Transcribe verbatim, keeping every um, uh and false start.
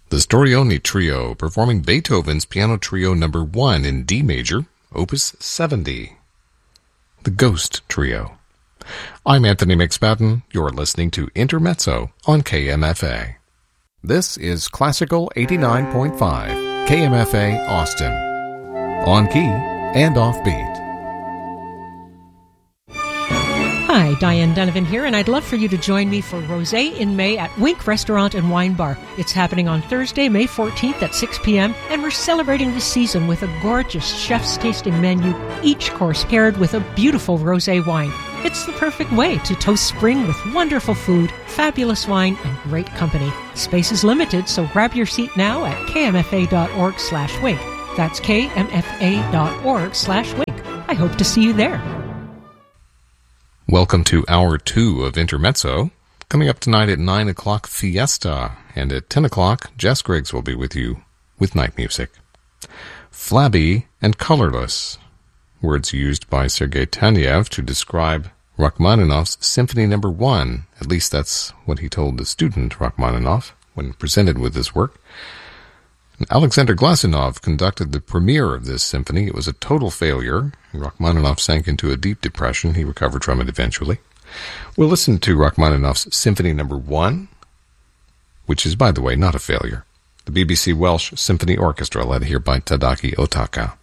The Storioni Trio performing Beethoven's Piano Trio number one in D major, opus seventy. The Ghost Trio. I'm Anthony McSpadden. You're listening to Intermezzo on K M F A. This is Classical eighty-nine point five, K M F A Austin. On key and offbeat. Hi, Diane Donovan here, and I'd love for you to join me for Rosé in May at Wink Restaurant and Wine Bar. It's happening on Thursday, May fourteenth at six p.m., and we're celebrating the season with a gorgeous chef's tasting menu, each course paired with a beautiful rosé wine. It's the perfect way to toast spring with wonderful food, fabulous wine, and great company. Space is limited, so grab your seat now at kmfa.org slash wink. That's kmfa.org slash wink. I hope to see you there. Welcome to Hour two of Intermezzo. Coming up tonight at nine o'clock, Fiesta, and at ten o'clock, Jess Griggs will be with you with night music. Flabby and colorless, words used by Sergei Taneyev to describe Rachmaninoff's Symphony Number One. At least that's what he told the student Rachmaninoff when presented with this work. Alexander Glasunov conducted the premiere of this symphony. It was a total failure. Rachmaninoff sank into a deep depression. He recovered from it eventually. We'll listen to Rachmaninoff's Symphony Number One, which is, by the way, not a failure. The B B C Welsh Symphony Orchestra, led here by Tadaki Otaka.